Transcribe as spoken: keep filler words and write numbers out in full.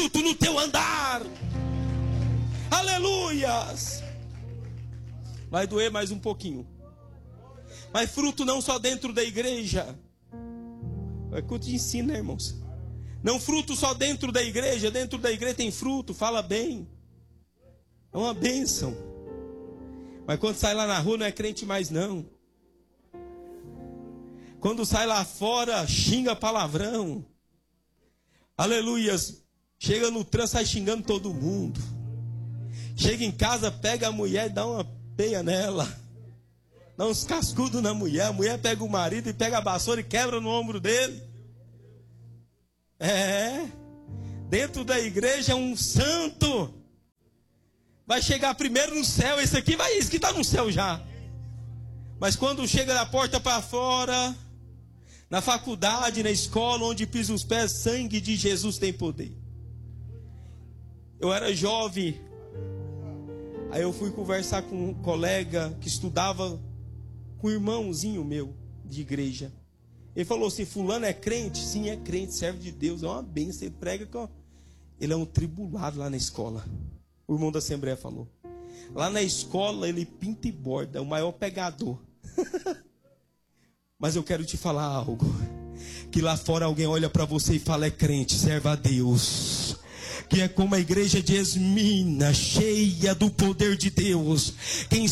fruto no teu andar. Aleluias. Vai doer mais um pouquinho. Mas fruto não só dentro da igreja. É que eu te ensino, né, irmãos? Não fruto só dentro da igreja. Dentro da igreja tem fruto, fala bem. É uma bênção. Mas quando sai lá na rua não é crente mais não. Quando sai lá fora, xinga palavrão. Aleluias. Chega no trânsito, sai xingando todo mundo. Chega em casa, pega a mulher e dá uma peia nela. Dá uns cascudos na mulher. A mulher pega o marido e pega a vassoura e quebra no ombro dele. É. Dentro da igreja é um santo. Vai chegar primeiro no céu. Esse aqui vai, esse que está no céu já. Mas quando chega da porta para fora, na faculdade, na escola, onde pisa os pés, sangue de Jesus tem poder. Eu era jovem. Aí eu fui conversar com um colega que estudava com um irmãozinho meu de igreja. Ele falou assim: fulano é crente? Sim, é crente, serve de Deus, é uma bênção, ele prega com... Ele é um tribulado lá na escola. O irmão da Assembleia falou. Lá na escola ele pinta e borda, é o maior pegador. Mas eu quero te falar algo. Que lá fora alguém olha para você e fala: é crente, serve a Deus. Que é como a igreja de Esmina, cheia do poder de Deus. Quem